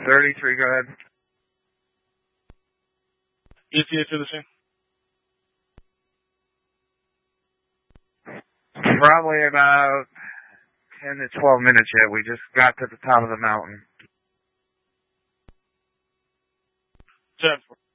33, go ahead. ETA to the scene. Probably about 10 to 12 minutes yet. We just got to the top of the mountain. 10.